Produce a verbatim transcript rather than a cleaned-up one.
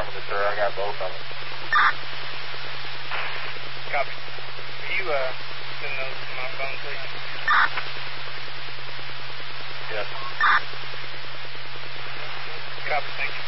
Affirmative, sir. I got both of them. Copy. Will you uh, send those to my phone, please? Yes. Copy, thank you.